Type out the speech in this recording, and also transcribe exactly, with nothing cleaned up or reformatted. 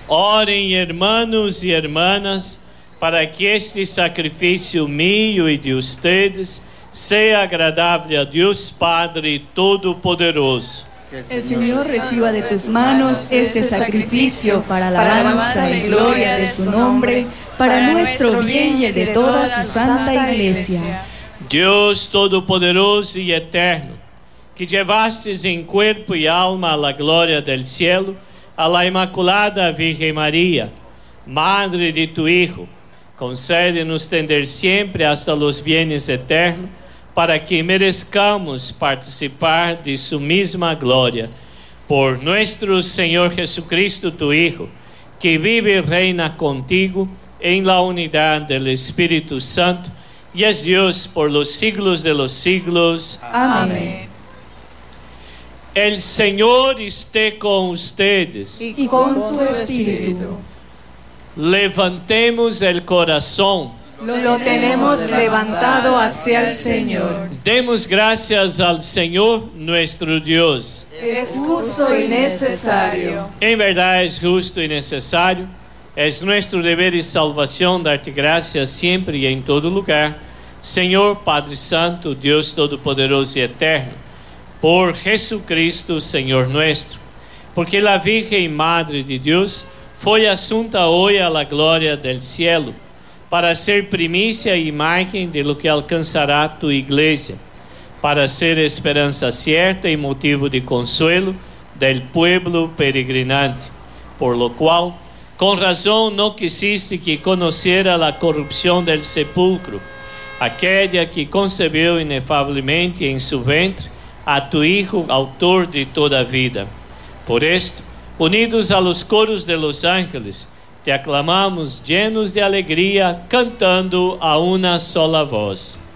Orem, hermanos e hermanas, para que este sacrifício mío e de ustedes sea agradable a Dios Padre Todopoderoso. El Señor reciba de tus manos este sacrificio para la alabanza y gloria de su nombre, para nuestro bien y el de toda su santa iglesia. Dios Todopoderoso y eterno, que llevastes en cuerpo y alma a la gloria del cielo a la Inmaculada Virgen María, Madre de tu Hijo, concédenos tender siempre hasta los bienes eternos, para que merezcamos participar de su misma gloria. Por nuestro Señor Jesucristo, tu Hijo, que vive y reina contigo en la unidad del Espíritu Santo, y es Dios por los siglos de los siglos. Amén. El Señor esté con ustedes. Y con tu espíritu. Levantemos el corazón. Lo tenemos levantado hacia el Señor. Demos gracias al Señor nuestro Dios. Es justo y necesario. En verdad es justo y necesario. Es nuestro deber y salvación darte gracias siempre y en todo lugar, Señor Padre Santo, Dios Todopoderoso y Eterno, por Jesucristo, Señor nuestro, porque la Virgen Madre de Dios fue asunta hoy a la gloria del cielo, para ser primicia e imagen de lo que alcanzará tu iglesia, para ser esperanza cierta y motivo de consuelo del pueblo peregrinante, por lo cual, con razón no quisiste que conociera la corrupción del sepulcro, aquella que concebió inefablemente en su ventre a tu Hijo, autor de toda vida. Por esto, unidos a los coros de los ángeles, te aclamamos llenos de alegría, cantando a una sola voz.